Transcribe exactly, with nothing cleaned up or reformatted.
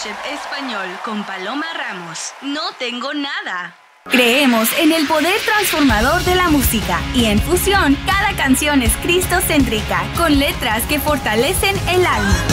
Worship Español con Paloma Ramos. No tengo nada. Creemos en el poder transformador de la música y en Fusión cada canción es cristocéntrica con letras que fortalecen el alma.